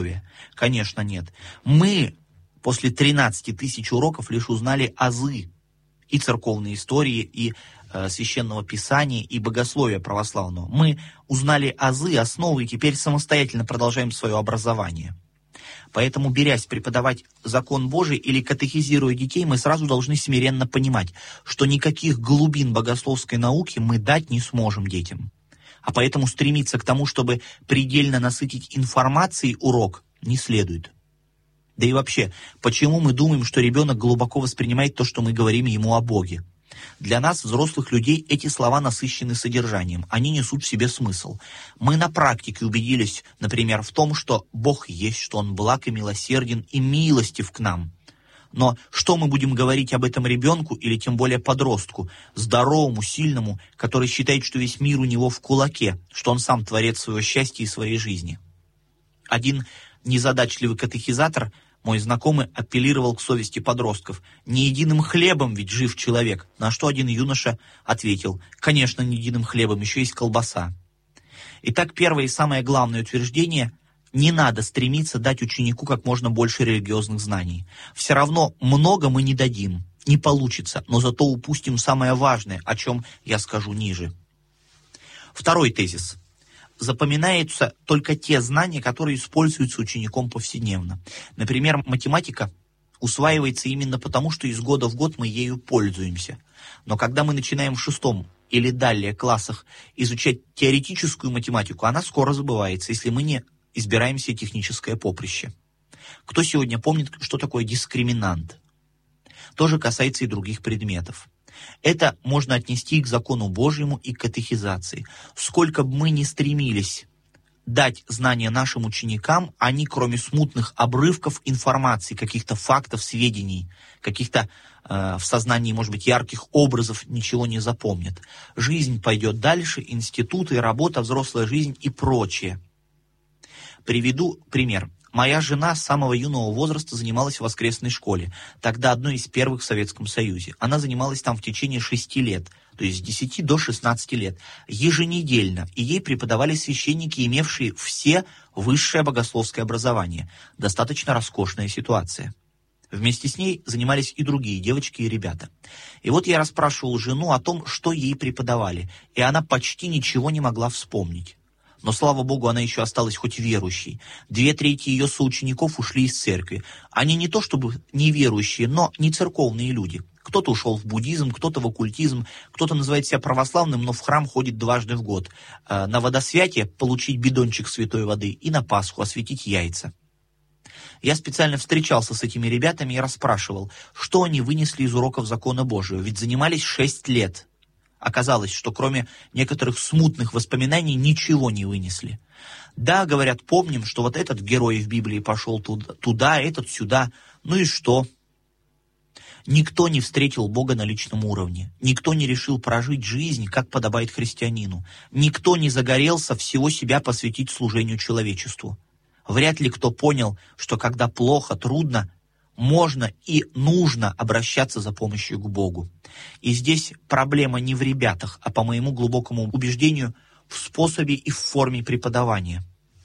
Конечно, нет. Мы после 13 тысяч уроков лишь узнали азы и церковной истории, и священного писания, и богословия православного. Мы узнали азы, основы, и теперь самостоятельно продолжаем свое образование. Поэтому, берясь преподавать закон Божий или катехизируя детей, мы сразу должны смиренно понимать, что никаких глубин богословской науки мы дать не сможем детям. А поэтому стремиться к тому, чтобы предельно насытить информацией урок, не следует. Да и вообще, почему мы думаем, что ребенок глубоко воспринимает то, что мы говорим ему о Боге? Для нас, взрослых людей, эти слова насыщены содержанием, они несут в себе смысл. Мы на практике убедились, например, в том, что Бог есть, что Он благ и милосерден и милостив к нам. Но что мы будем говорить об этом ребенку или тем более подростку, здоровому, сильному, который считает, что весь мир у него в кулаке, что он сам творец своего счастья и своей жизни? Один незадачливый катехизатор, мой знакомый, апеллировал к совести подростков. «Не единым хлебом ведь жив человек», на что один юноша ответил: «Конечно, не единым хлебом, еще есть колбаса». Итак, первое и самое главное утверждение: не надо стремиться дать ученику как можно больше религиозных знаний. Все равно много мы не дадим, не получится, но зато упустим самое важное, о чем я скажу ниже. Второй тезис. Запоминаются только те знания, которые используются учеником повседневно. Например, математика усваивается именно потому, что из года в год мы ею пользуемся. Но когда мы начинаем в 6 или далее классах изучать теоретическую математику, она скоро забывается, если мы не избираем себе техническое поприще. Кто сегодня помнит, что такое дискриминант? То же касается и других предметов. Это можно отнести и к закону Божьему, и к катехизации. Сколько бы мы ни стремились дать знания нашим ученикам, они, кроме смутных обрывков информации, каких-то фактов, сведений, каких-то в сознании, может быть, ярких образов, ничего не запомнят. Жизнь пойдет дальше, институты, работа, взрослая жизнь и прочее. Приведу пример. Моя жена с самого юного возраста занималась в воскресной школе, тогда одной из первых в Советском Союзе. Она занималась там в течение 6 лет, то есть с 10 до 16 лет, еженедельно, и ей преподавали священники, имевшие все высшее богословское образование. Достаточно роскошная ситуация. Вместе с ней занимались и другие девочки и ребята. И вот я расспрашивал жену о том, что ей преподавали, и она почти ничего не могла вспомнить. Но, слава Богу, она еще осталась хоть верующей. 2/3 ее соучеников ушли из церкви. Они не то чтобы неверующие, но не церковные люди. Кто-то ушел в буддизм, кто-то в оккультизм, кто-то называет себя православным, но в храм ходит 2 раза в год. На водосвятие получить бидончик святой воды и на Пасху осветить яйца. Я специально встречался с этими ребятами и расспрашивал, что они вынесли из уроков закона Божьего, ведь занимались 6 лет. Оказалось, что кроме некоторых смутных воспоминаний ничего не вынесли. Да, говорят, помним, что вот этот герой в Библии пошел туда, этот сюда. Ну и что? Никто не встретил Бога на личном уровне. Никто не решил прожить жизнь, как подобает христианину. Никто не загорелся всего себя посвятить служению человечеству. Вряд ли кто понял, что когда плохо, трудно, можно и нужно обращаться за помощью к Богу. И здесь проблема не в ребятах, а, по моему глубокому убеждению, в способе и в форме преподавания.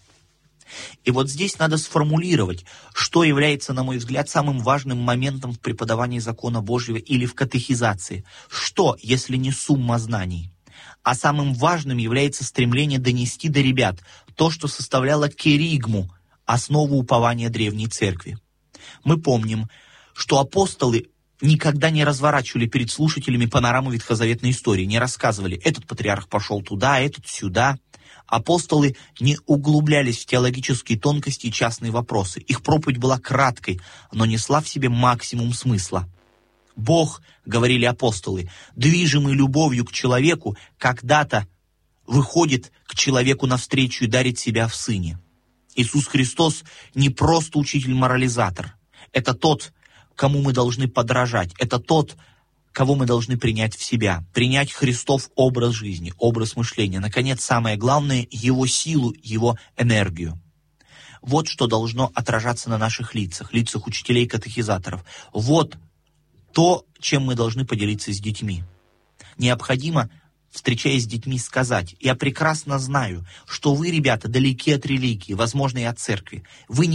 И вот здесь надо сформулировать, что является, на мой взгляд, самым важным моментом в преподавании закона Божьего или в катехизации. Что, если не сумма знаний? А самым важным является стремление донести до ребят то, что составляло керигму, основу упования древней церкви. Мы помним, что апостолы никогда не разворачивали перед слушателями панораму ветхозаветной истории, не рассказывали, этот патриарх пошел туда, этот сюда. Апостолы не углублялись в теологические тонкости и частные вопросы. Их проповедь была краткой, но несла в себе максимум смысла. Бог, говорили апостолы, движимый любовью к человеку, когда-то выходит к человеку навстречу и дарит себя в Сыне. Иисус Христос не просто учитель-морализатор. Это тот, кому мы должны подражать. Это тот, кого мы должны принять в себя. Принять Христов образ жизни, образ мышления. Наконец, самое главное, Его силу, Его энергию. Вот что должно отражаться на наших лицах учителей и катехизаторов. Вот то, чем мы должны поделиться с детьми. Необходимо встречаясь с детьми, сказать: «Я прекрасно знаю, что вы, ребята, далеки от религии, возможно, и от церкви. Вы не